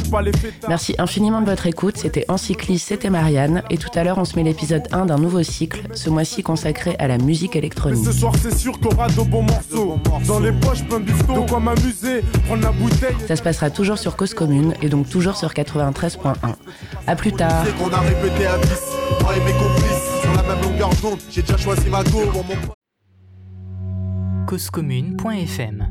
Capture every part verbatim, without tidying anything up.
pas les fêtards. Merci infiniment de votre écoute, c'était Encyclis, c'était Marianne, et tout à l'heure on se met l'épisode un d'un nouveau cycle, ce mois-ci consacré à la musique électronique. Mais ce soir c'est sûr qu'on aura de bons morceaux, dans les poches plein de bifton, de quoi m'amuser, prendre la bouteille. Ça se passera toujours sur Cause Commune, et donc toujours sur quatre-vingt-treize point un. A plus tard. C'est qu'on a répété à dix, moi et mes complices, sur la même longueur d'onde, j'ai déjà choisi ma go pour mon... cause commune point f m.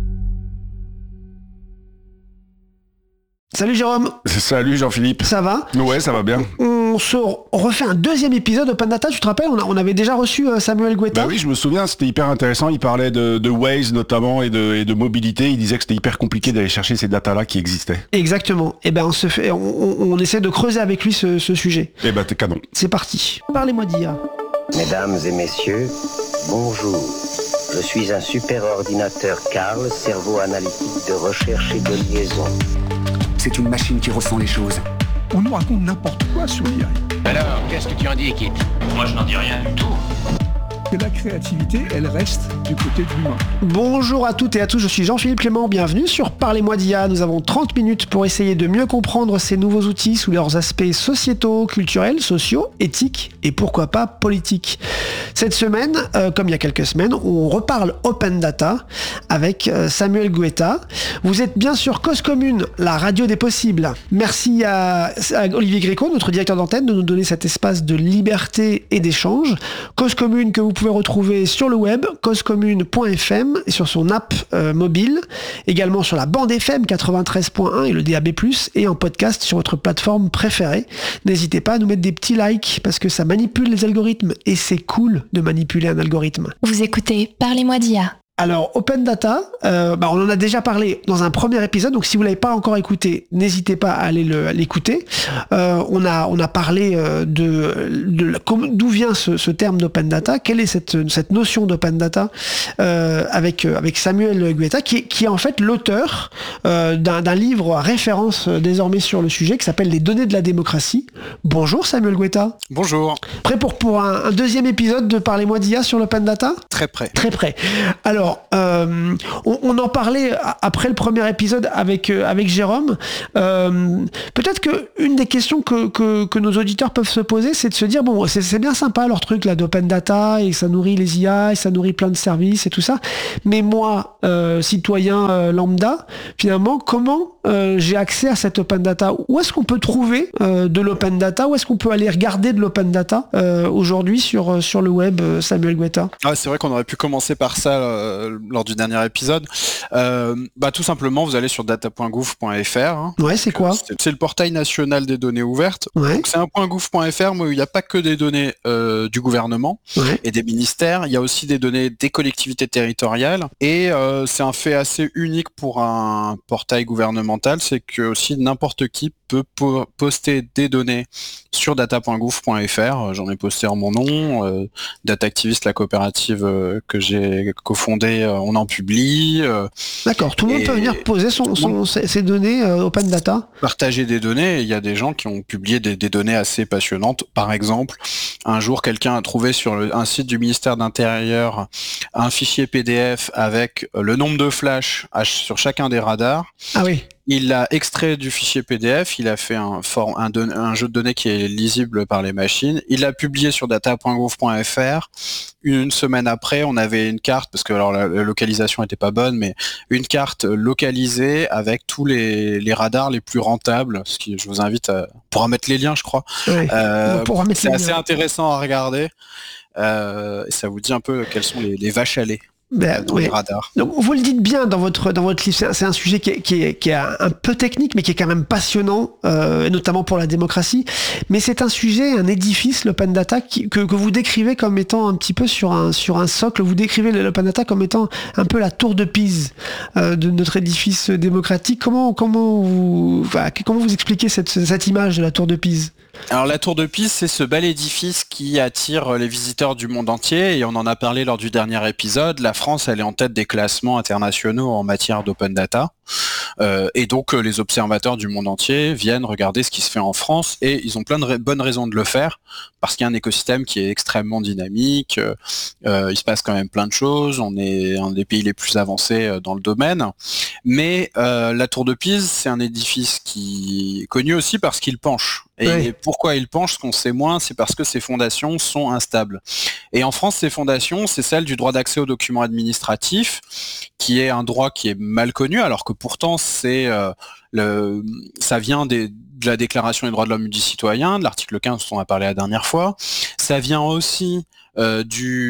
Salut Jérôme. Salut Jean-Philippe. Ça va ? Ouais, ça va bien. On se refait un deuxième épisode Open Data, tu te rappelles, on, a, on avait déjà reçu Samuel Guetta. Bah oui, je me souviens, c'était hyper intéressant, il parlait de, de Waze notamment et de, et de mobilité, il disait que c'était hyper compliqué d'aller chercher ces datas-là qui existaient. Exactement, et ben on se fait, on, on essaie de creuser avec lui ce, ce sujet. Et ben t'es canon. C'est parti, parlez-moi d'I A. Mesdames et messieurs, bonjour. Je suis un super ordinateur Carl, cerveau analytique de recherche et de liaison. C'est une machine qui ressent les choses. On nous raconte n'importe quoi sur l'I A. Alors, qu'est-ce que tu en dis, Kit ? Moi, je n'en dis rien du tout. Que la créativité, elle reste du côté de l'humain. Bonjour à toutes et à tous, je suis Jean-Philippe Clément, bienvenue sur Parlez-moi d'I A. Nous avons trente minutes pour essayer de mieux comprendre ces nouveaux outils sous leurs aspects sociétaux, culturels, sociaux, éthiques et pourquoi pas politiques. Cette semaine, euh, comme il y a quelques semaines, on reparle Open Data avec euh, Samuel Guetta. Vous êtes bien sûr Cause Commune, la radio des possibles. Merci à, à Olivier Gréco, notre directeur d'antenne, de nous donner cet espace de liberté et d'échange. Cause Commune que vous pouvez retrouver sur le web, cause commune point f m, et sur son app euh, mobile, également sur la bande F M quatre-vingt-treize point un et le D A B plus, et en podcast sur votre plateforme préférée. N'hésitez pas à nous mettre des petits likes, parce que ça manipule les algorithmes, et c'est cool de manipuler un algorithme. Vous écoutez Parlez-moi d'I A. Alors, Open Data, euh, bah on en a déjà parlé dans un premier épisode, donc si vous l'avez pas encore écouté, n'hésitez pas à aller le, à l'écouter. Euh, on a on a parlé euh, de, de la, d'où vient ce, ce terme d'Open Data, quelle est cette cette notion d'Open Data, euh, avec avec Samuel Guetta, qui est, qui est en fait l'auteur euh, d'un, d'un livre à référence euh, désormais sur le sujet, qui s'appelle Les données de la démocratie. Bonjour Samuel Guetta. Bonjour. Prêt pour pour un, un deuxième épisode de Parlez-moi d'I A sur l'Open Data ? Très prêt. Très prêt. Alors Alors, euh, on, on en parlait après le premier épisode avec, euh, avec Jérôme. Euh, peut-être qu'une des questions que, que, que nos auditeurs peuvent se poser, c'est de se dire, bon, c'est, c'est bien sympa leur truc là d'Open Data, et ça nourrit les I A, et ça nourrit plein de services et tout ça. Mais moi, euh, citoyen euh, lambda, finalement, comment euh, j'ai accès à cette Open Data ? Où est-ce qu'on peut trouver euh, de l'Open Data ? Où est-ce qu'on peut aller regarder de l'Open Data euh, aujourd'hui sur, sur le web, Samuel Guetta ? Ah, c'est vrai qu'on aurait pu commencer par ça euh, lors du dernier épisode. Euh, bah, tout simplement, vous allez sur data point gouv point f r. Hein. Ouais, c'est quoi ? c'est, c'est le portail national des données ouvertes. Ouais. Donc, c'est un .gouv point f r où il n'y a pas que des données euh, du gouvernement ouais. et des ministères. Il y a aussi des données des collectivités territoriales. Et euh, c'est un fait assez unique pour un portail gouvernemental, c'est que aussi n'importe qui peut po- poster des données sur data point gouv point f r. J'en ai posté en mon nom. Euh, Data Activist, la coopérative euh, que j'ai cofondée, euh, on en publie. Euh, D'accord, tout le monde peut venir poser son, son, ses, ses données euh, Open Data. Partager des données. Il y a des gens qui ont publié des, des données assez passionnantes. Par exemple, un jour, quelqu'un a trouvé sur le, un site du ministère de l'Intérieur un fichier P D F avec le nombre de flashs sur chacun des radars. Ah oui. Il l'a extrait du fichier P D F, il a fait un, for- un, don- un jeu de données qui est lisible par les machines, il l'a publié sur data point gouv point f r. Une semaine après, on avait une carte, parce que alors la, la localisation était pas bonne, mais une carte localisée avec tous les, les radars les plus rentables, ce qui, je vous invite à... On pourra mettre les liens, je crois. Ouais, euh, c'est assez liens. intéressant à regarder, euh, et ça vous dit un peu quelles sont les, les vaches à lait. Ben, dans oui. les radars. Donc vous le dites bien dans votre dans votre livre, c'est un, c'est un sujet qui est, qui, est, qui est un peu technique, mais qui est quand même passionnant, euh, notamment pour la démocratie. Mais c'est un sujet, un édifice, l'open data, qui, que, que vous décrivez comme étant un petit peu sur un sur un socle. Vous décrivez l'open data comme étant un peu la tour de Pise euh, de notre édifice démocratique. Comment comment vous enfin, comment vous expliquez cette cette image de la tour de Pise ? Alors la tour de Pise, c'est ce bel édifice qui attire les visiteurs du monde entier, et on en a parlé lors du dernier épisode. La France, elle est en tête des classements internationaux en matière d'open data. Euh, et donc euh, les observateurs du monde entier viennent regarder ce qui se fait en France et ils ont plein de ra- bonnes raisons de le faire parce qu'il y a un écosystème qui est extrêmement dynamique, euh, euh, il se passe quand même plein de choses, on est un des pays les plus avancés euh, dans le domaine, mais euh, la Tour de Pise c'est un édifice qui est connu aussi parce qu'il penche. Et oui. Pourquoi il penche, ce qu'on sait moins, c'est parce que ses fondations sont instables. Et en France, ces fondations, c'est celle du droit d'accès aux documents administratifs, qui est un droit qui est mal connu, alors que pourtant c'est euh, le, ça vient des, de la Déclaration des droits de l'homme et du citoyen, de l'article quinze dont on a parlé la dernière fois. Ça vient aussi euh,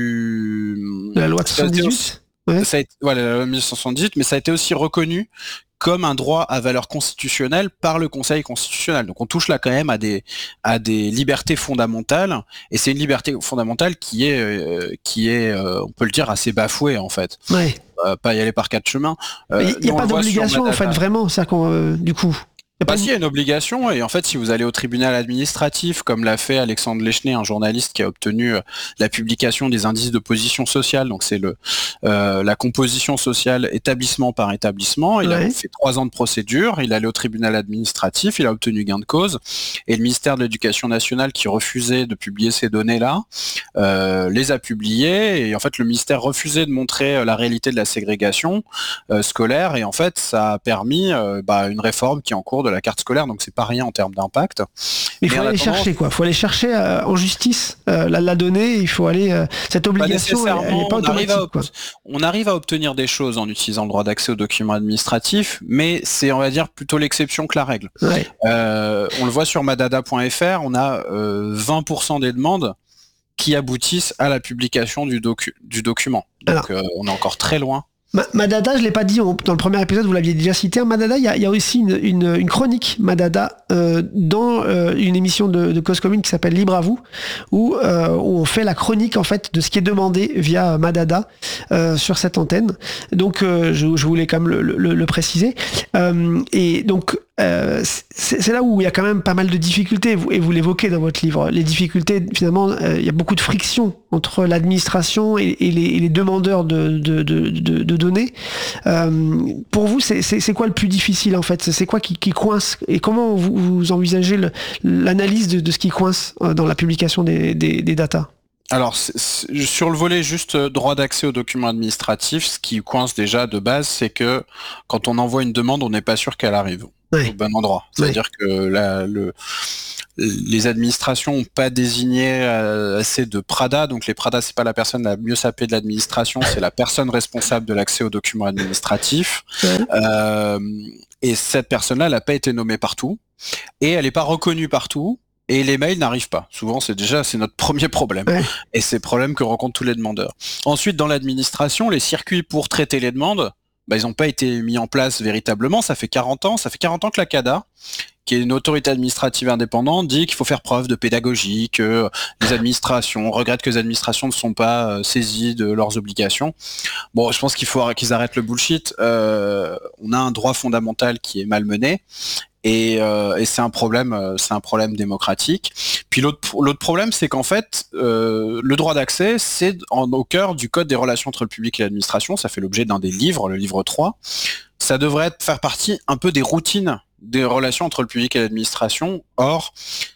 du de la loi de soixante-dix-huit. Ouais. Ça a été, voilà, la loi de mille neuf cent soixante-dix-huit, mais ça a été aussi reconnu comme un droit à valeur constitutionnelle par le Conseil constitutionnel. Donc on touche là quand même à des à des libertés fondamentales, et c'est une liberté fondamentale qui est euh, qui est euh, on peut le dire assez bafouée en fait. Ouais. Euh, pas y aller par quatre chemins. Il euh, n'y a pas d'obligation en fait vraiment, c'est-à-dire qu'on euh, du coup. Bah si, il y a une obligation, et en fait si vous allez au tribunal administratif, comme l'a fait Alexandre Lechner, un journaliste qui a obtenu euh, la publication des indices de position sociale, donc c'est le euh, la composition sociale établissement par établissement, il ouais. a fait trois ans de procédure, il est allé au tribunal administratif, il a obtenu gain de cause, et le ministère de l'Éducation nationale qui refusait de publier ces données-là, euh, les a publiées, et en fait le ministère refusait de montrer la réalité de la ségrégation euh, scolaire, et en fait ça a permis euh, bah, une réforme qui est en cours de la carte scolaire, donc c'est pas rien en termes d'impact. Mais il faut aller attendant... chercher quoi, il faut aller chercher euh, en justice euh, la, la donnée, il faut aller euh, cette obligation, elle, elle est pas automatique. On arrive, quoi. on arrive à obtenir des choses en utilisant le droit d'accès aux documents administratifs, mais c'est on va dire plutôt l'exception que la règle. Ouais. Euh, on le voit sur madada point f r, on a euh, vingt pour cent des demandes qui aboutissent à la publication du, docu- du document. Donc euh, on est encore très loin. Madada, je l'ai pas dit dans le premier épisode, vous l'aviez déjà cité. Madada, il y a, y a aussi une, une, une chronique Madada euh, dans euh, une émission de, de Cause Commune qui s'appelle Libre à vous, où, euh, où on fait la chronique en fait de ce qui est demandé via Madada euh, sur cette antenne. Donc, euh, je, je voulais quand même le, le, le préciser. Euh, et donc. Euh, c'est, c'est là où il y a quand même pas mal de difficultés, vous, et vous l'évoquez dans votre livre. Les difficultés, finalement, euh, il y a beaucoup de friction entre l'administration et, et, les, et les demandeurs de, de, de, de, de données. Euh, pour vous, c'est, c'est, c'est quoi le plus difficile en fait ? C'est quoi qui, qui coince ? Et comment vous, vous envisagez le, l'analyse de, de ce qui coince dans la publication des, des, des datas ? Alors, c'est, c'est, sur le volet juste droit d'accès aux documents administratifs, ce qui coince déjà de base, c'est que quand on envoie une demande, on n'est pas sûr qu'elle arrive oui. au bon endroit. C'est-à-dire oui. que la, le, les administrations n'ont pas désigné assez de PRADA. Donc les PRADA, c'est pas la personne la mieux sapée de l'administration, c'est la personne responsable de l'accès aux documents administratifs. Oui. Euh, et cette personne-là, elle n'a pas été nommée partout. Et elle n'est pas reconnue partout. Et les mails n'arrivent pas. Souvent, c'est déjà c'est notre premier problème. Ouais. Et c'est le problème que rencontrent tous les demandeurs. Ensuite, dans l'administration, les circuits pour traiter les demandes, bah, ils n'ont pas été mis en place véritablement. Ça fait quarante ans. Ça fait quarante ans que la CADA, qui est une autorité administrative indépendante, dit qu'il faut faire preuve de pédagogie, que les administrations regrettent que les administrations ne sont pas euh, saisies de leurs obligations. Bon, je pense qu'il faut qu'ils arrêtent le bullshit. Euh, on a un droit fondamental qui est malmené. Et, euh, et c'est un problème, euh, c'est un problème démocratique. Puis l'autre, l'autre problème, c'est qu'en fait, euh, le droit d'accès, c'est en, au cœur du code des relations entre le public et l'administration. Ça fait l'objet d'un des livres, le livre trois. Ça devrait être, faire partie un peu des routines des relations entre le public et l'administration. Or,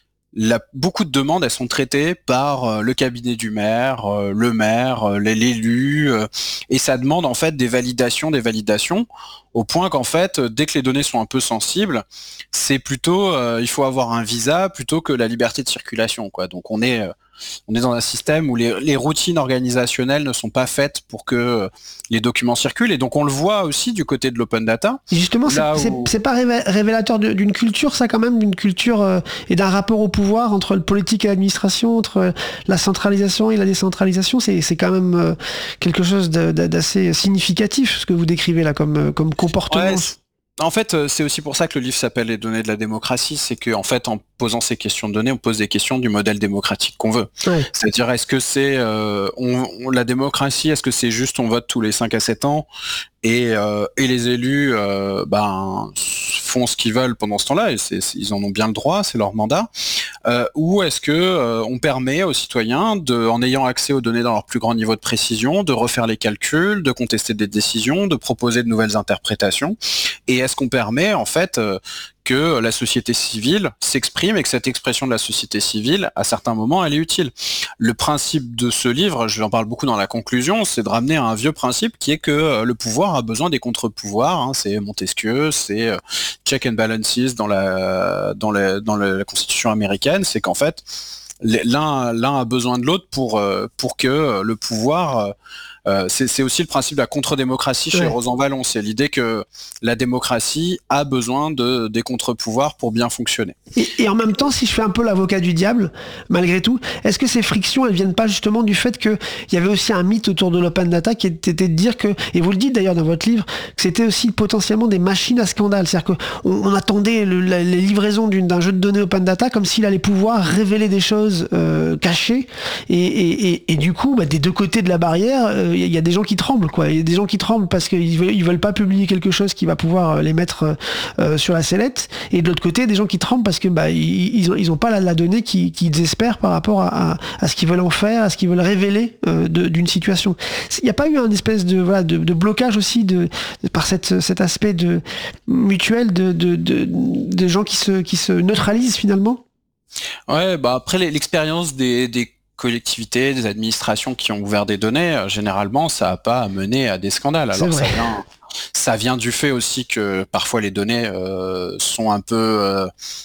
la, beaucoup de demandes, elles sont traitées par euh, le cabinet du maire, euh, le maire, euh, l'élu, euh, et ça demande en fait des validations, des validations, au point qu'en fait, dès que les données sont un peu sensibles, c'est plutôt, euh, il faut avoir un visa plutôt que la liberté de circulation, quoi. Donc on est, euh, on est dans un système où les, les routines organisationnelles ne sont pas faites pour que euh, les documents circulent, et donc on le voit aussi du côté de l'open data. Et justement, c'est, où... c'est, c'est pas révélateur d'une culture, ça quand même, d'une culture euh, et d'un rapport au pouvoir entre le politique et l'administration, entre la centralisation et la décentralisation. C'est, c'est quand même euh, quelque chose de, de, d'assez significatif, ce que vous décrivez là comme, comme comportement. Ouais, en fait, c'est aussi pour ça que le livre s'appelle Les données de la démocratie, c'est que en fait, en posant ces questions de données, on pose des questions du modèle démocratique qu'on veut. Ouais. C'est-à-dire, est-ce que c'est euh, on, on, la démocratie, est-ce que c'est juste on vote tous les cinq à sept ans et, euh, et les élus euh, ben, font ce qu'ils veulent pendant ce temps-là, et c'est, ils en ont bien le droit, c'est leur mandat, euh, ou est-ce que euh, on permet aux citoyens, de, en ayant accès aux données dans leur plus grand niveau de précision, de refaire les calculs, de contester des décisions, de proposer de nouvelles interprétations, et est-ce qu'on permet en fait euh, que la société civile s'exprime et que cette expression de la société civile, à certains moments, elle est utile. Le principe de ce livre, je en parle beaucoup dans la conclusion, c'est de ramener à un vieux principe qui est que euh, le pouvoir a besoin des contre-pouvoirs, hein, c'est Montesquieu, c'est euh, check and balances dans la, dans la, dans la Constitution américaine, c'est qu'en fait, l'un, l'un a besoin de l'autre pour, euh, pour que le pouvoir... Euh, c'est, c'est aussi le principe de la contre-démocratie chez ouais. Rosanvallon, c'est l'idée que la démocratie a besoin de, des contre-pouvoirs pour bien fonctionner. Et, et en même temps, si je fais un peu l'avocat du diable, malgré tout, est-ce que ces frictions, elles viennent pas justement du fait qu'il y avait aussi un mythe autour de l'open data qui était de dire que, et vous le dites d'ailleurs dans votre livre, que c'était aussi potentiellement des machines à scandale, c'est-à-dire qu'on on attendait le, la, les livraisons d'une, d'un jeu de données open data comme s'il allait pouvoir révéler des choses euh, cachées, et, et, et, et du coup, bah, des deux côtés de la barrière, euh, il y a des gens qui tremblent, quoi. Il y a des gens qui tremblent parce qu'ils veulent, ils veulent pas publier quelque chose qui va pouvoir les mettre euh, sur la sellette, et de l'autre côté, des gens qui tremblent parce que bah ils, ils ont ils ont pas la, la donnée qu'ils, qu'ils espèrent par rapport à, à, à ce qu'ils veulent en faire, à ce qu'ils veulent révéler euh, de, d'une situation. Il n'y a pas eu un espèce de voilà de, de blocage aussi de, de par cette cet aspect de mutuel de de de, de gens qui se qui se neutralisent finalement. Ouais, bah après l'expérience des des collectivités, des administrations qui ont ouvert des données, euh, généralement, ça n'a pas mené à des scandales. Alors ça vient, ça vient du fait aussi que parfois les données euh, sont un peu euh,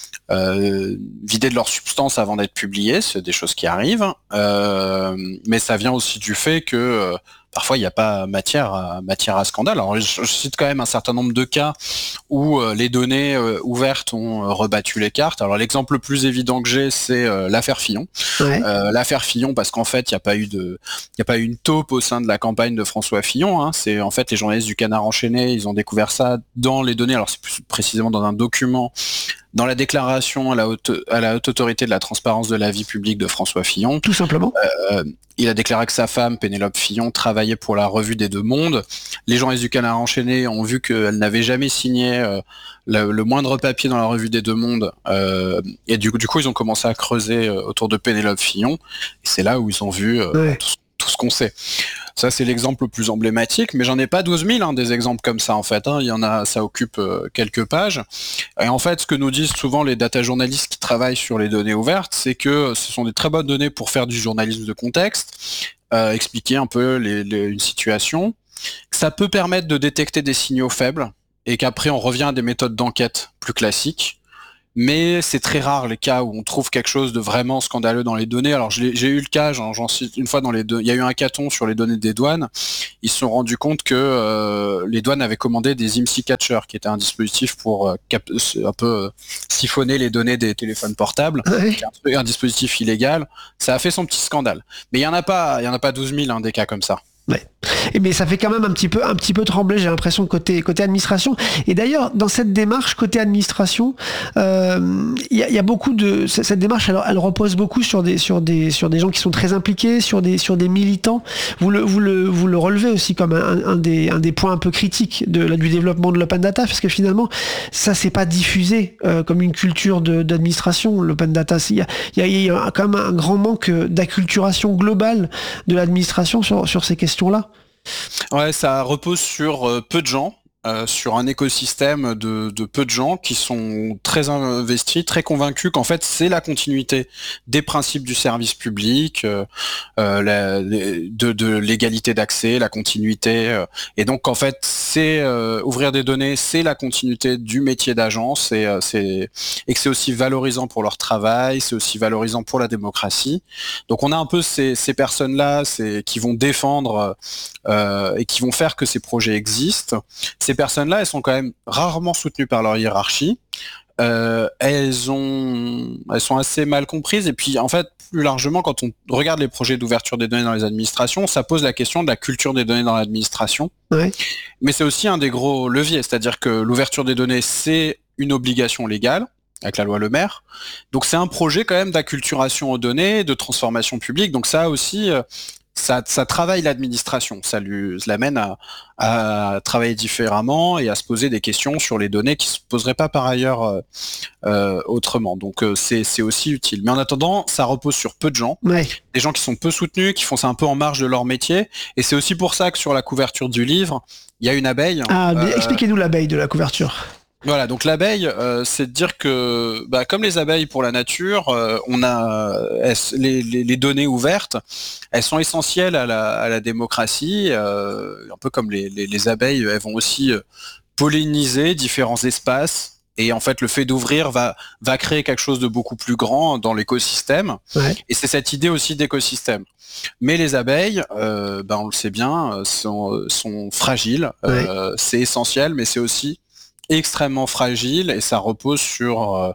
euh, vidées de leur substance avant d'être publiées, c'est des choses qui arrivent, euh, mais ça vient aussi du fait que euh, parfois il n'y a pas matière à, matière à scandale. Alors je, je cite quand même un certain nombre de cas où euh, les données euh, ouvertes ont euh, rebattu les cartes. Alors l'exemple le plus évident que j'ai, c'est euh, l'affaire Fillon. Ouais. Euh, l'affaire Fillon, parce qu'en fait il n'y a pas eu de, il n'y a pas eu une taupe au sein de la campagne de François Fillon. Hein. C'est en fait les journalistes du Canard enchaîné, ils ont découvert ça dans les données. Alors c'est plus précisément dans un document. Dans la déclaration à la, haute, à la haute autorité de la transparence de la vie publique de François Fillon. Tout simplement. Euh, il a déclaré que sa femme, Pénélope Fillon, travaillait pour la revue des Deux Mondes. Les journalistes du Canard enchaîné ont vu qu'elle n'avait jamais signé euh, le, le moindre papier dans la revue des Deux Mondes. Euh, et du coup, du coup, ils ont commencé à creuser euh, autour de Pénélope Fillon. Et c'est là où ils ont vu euh, ouais. tout, tout ce qu'on sait. Ça, c'est l'exemple le plus emblématique, mais j'en ai pas douze mille hein, des exemples comme ça, en fait. Hein. Il y en a, ça occupe euh, quelques pages. Et en fait, ce que nous disent souvent les data journalistes qui travaillent sur les données ouvertes, c'est que ce sont des très bonnes données pour faire du journalisme de contexte, euh, expliquer un peu les, les, une situation. Ça peut permettre de détecter des signaux faibles, et qu'après, on revient à des méthodes d'enquête plus classiques. Mais c'est très rare les cas où on trouve quelque chose de vraiment scandaleux dans les données. Alors j'ai, j'ai eu le cas, j'en, j'en cite une fois dans les deux, il y a eu un hackathon sur les données des douanes. Ils se sont rendus compte que euh, les douanes avaient commandé des IMSI Catcher, qui était un dispositif pour euh, cap- un peu euh, siphonner les données des téléphones portables, oui. un, un dispositif illégal. Ça a fait son petit scandale. Mais il y en a pas, il y en a pas douze mille hein, des cas comme ça. Ouais. Et mais ça fait quand même un petit peu, un petit peu trembler, j'ai l'impression, côté, côté administration. Et d'ailleurs, dans cette démarche côté administration, il euh, y, y a beaucoup de cette démarche. Elle, elle repose beaucoup sur des, sur des, sur des gens qui sont très impliqués, sur des, sur des militants. Vous le, vous le, vous le relevez aussi comme un, un des, un des points un peu critiques de du développement de l'open data, parce que finalement, ça c'est pas diffusé euh, comme une culture de, d'administration. L'open data, il y a, il y a, y a quand même un grand manque d'acculturation globale de l'administration sur, sur ces questions. Là. Ouais, ça repose sur euh, peu de gens, euh, sur un écosystème de, de peu de gens qui sont très investis, très convaincus qu'en fait c'est la continuité des principes du service public, euh, euh, la, de, de l'égalité d'accès, la continuité, euh, et donc en fait c'est euh, ouvrir des données, c'est la continuité du métier d'agence, et, euh, c'est, et que c'est aussi valorisant pour leur travail, c'est aussi valorisant pour la démocratie. Donc on a un peu ces, ces personnes-là c'est, qui vont défendre euh, et qui vont faire que ces projets existent. Ces personnes-là, elles sont quand même rarement soutenues par leur hiérarchie. Euh, elles ont, elles sont assez mal comprises. Et puis, en fait, plus largement, quand on regarde les projets d'ouverture des données dans les administrations, ça pose la question de la culture des données dans l'administration. Ouais. Mais c'est aussi un des gros leviers, c'est-à-dire que l'ouverture des données, c'est une obligation légale avec la loi Le Maire. Donc, c'est un projet quand même d'acculturation aux données, de transformation publique. Donc, ça aussi. Euh, ça, ça travaille l'administration, ça lui l'amène à, à travailler différemment et à se poser des questions sur les données qui se poseraient pas par ailleurs euh, euh, autrement. Donc euh, c'est, c'est aussi utile. Mais en attendant, ça repose sur peu de gens, ouais. des gens qui sont peu soutenus, qui font ça un peu en marge de leur métier. Et c'est aussi pour ça que sur la couverture du livre, il y a une abeille. Ah, mais euh, expliquez-nous l'abeille de la couverture. Voilà, donc l'abeille, euh, c'est de dire que, bah, comme les abeilles pour la nature, euh, on a elles, les, les, les données ouvertes, elles sont essentielles à la, à la démocratie, euh, un peu comme les, les, les abeilles, elles vont aussi polliniser différents espaces. Et en fait, le fait d'ouvrir va, va créer quelque chose de beaucoup plus grand dans l'écosystème. Ouais. Et c'est cette idée aussi d'écosystème. Mais les abeilles, euh, ben on le sait bien, sont, sont fragiles. Ouais. Euh, c'est essentiel, mais c'est aussi extrêmement fragile et ça repose sur euh,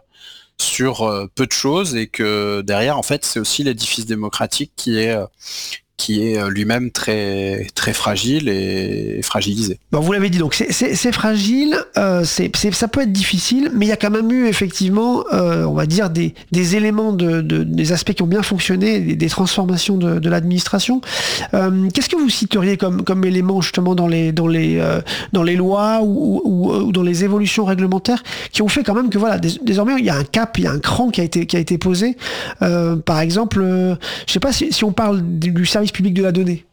sur euh, peu de choses et que derrière en fait c'est aussi l'édifice démocratique qui est euh, qui est lui-même très très fragile et fragilisé. Bon, vous l'avez dit, donc c'est, c'est, c'est fragile, euh, c'est, c'est, ça peut être difficile, mais il y a quand même eu effectivement, euh, on va dire, des, des éléments, de, de, des aspects qui ont bien fonctionné, des, des transformations de, de l'administration. Euh, qu'est-ce que vous citeriez comme, comme élément justement dans les, dans les, euh, dans les lois ou, ou, ou dans les évolutions réglementaires qui ont fait quand même que voilà, dés, désormais il y a un cap, il y a un cran qui a été, qui a été posé. Euh, par exemple, euh, je sais pas si, si on parle du service public de la donnée.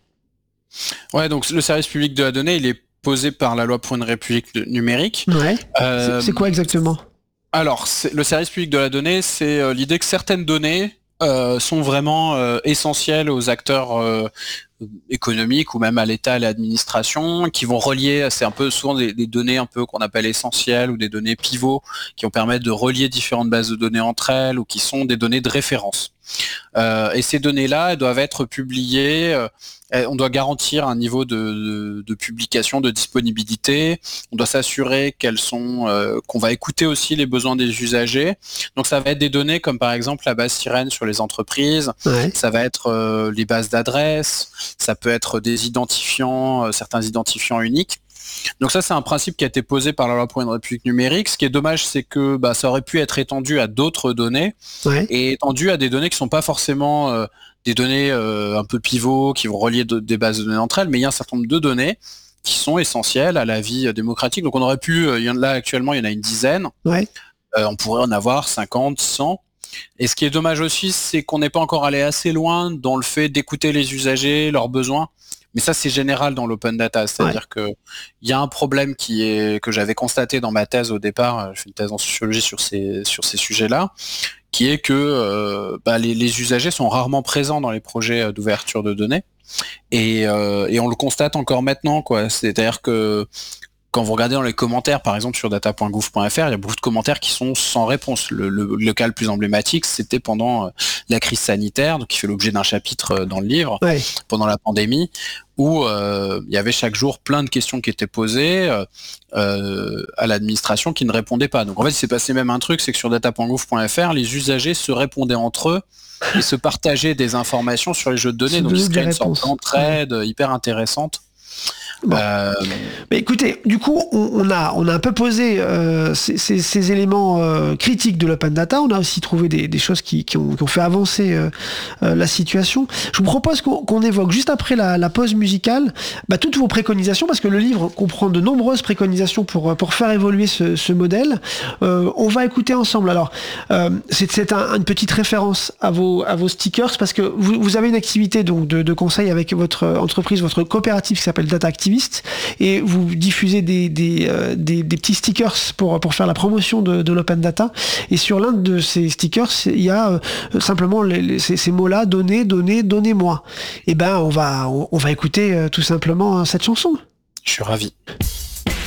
Ouais, donc le service public de la donnée, il est posé par la loi pour une république numérique. Ouais. Euh, c'est, c'est quoi exactement ? Alors, c'est, le service public de la donnée, c'est euh, l'idée que certaines données euh, sont vraiment euh, essentielles aux acteurs euh, économiques ou même à l'État, à l'administration, qui vont relier, c'est un peu souvent des, des données un peu qu'on appelle essentielles ou des données pivots qui vont permettre de relier différentes bases de données entre elles ou qui sont des données de référence. Euh, et ces données-là, elles doivent être publiées, euh, on doit garantir un niveau de, de, de publication, de disponibilité, on doit s'assurer qu'elles sont, euh, qu'on va écouter aussi les besoins des usagers. Donc ça va être des données comme par exemple la base Sirène sur les entreprises, ouais. ça va être euh, les bases d'adresses, ça peut être des identifiants, euh, certains identifiants uniques. Donc ça, c'est un principe qui a été posé par la loi pour une république numérique. Ce qui est dommage, c'est que bah, ça aurait pu être étendu à d'autres données, ouais. et étendu à des données qui sont pas forcément euh, des données euh, un peu pivots, qui vont relier de, des bases de données entre elles, mais il y a un certain nombre de données qui sont essentielles à la vie démocratique. Donc on aurait pu, euh, là actuellement, il y en a une dizaine, ouais. euh, on pourrait en avoir cinquante, cent. Et ce qui est dommage aussi, c'est qu'on n'est pas encore allé assez loin dans le fait d'écouter les usagers, leurs besoins. Mais ça, c'est général dans l'open data, c'est-à-dire ouais. que il y a un problème qui est que j'avais constaté dans ma thèse au départ. Je fais une thèse en sociologie sur ces sur ces sujets-là, qui est que euh, bah, les, les usagers sont rarement présents dans les projets d'ouverture de données, et, euh, et on le constate encore maintenant, quoi. C'est-à-dire que quand vous regardez dans les commentaires, par exemple sur data point gouv point f r, il y a beaucoup de commentaires qui sont sans réponse. Le, le, le cas le plus emblématique, c'était pendant euh, la crise sanitaire, donc qui fait l'objet d'un chapitre euh, dans le livre, ouais. pendant la pandémie, où euh, il y avait chaque jour plein de questions qui étaient posées euh, euh, à l'administration qui ne répondaient pas. Donc en fait, il s'est passé même un truc, c'est que sur data point gouv point f r, les usagers se répondaient entre eux et se partageaient des informations sur les jeux de données. Donc c'était une sorte d'entraide ouais. hyper intéressante. Bon. Euh... Mais écoutez, du coup, on, on, a, on a un peu posé euh, ces, ces, ces éléments euh, critiques de l'open data. On a aussi trouvé des, des choses qui, qui, ont, qui ont fait avancer euh, euh, la situation. Je vous propose qu'on, qu'on évoque juste après la, la pause musicale bah, toutes vos préconisations, parce que le livre comprend de nombreuses préconisations pour, pour faire évoluer ce, ce modèle. Euh, on va écouter ensemble. Alors, euh, c'est, c'est un, une petite référence à vos, à vos stickers, parce que vous, vous avez une activité donc, de, de conseil avec votre entreprise, votre coopérative qui s'appelle Data Activist, et vous diffusez des, des, euh, des, des petits stickers pour, pour faire la promotion de, de l'open data. Et sur l'un de ces stickers, il y a euh, simplement les, les, ces, ces mots-là, donnez, donnez, donnez-moi. Et ben, on va, on, on va écouter euh, tout simplement cette chanson. Je suis ravi.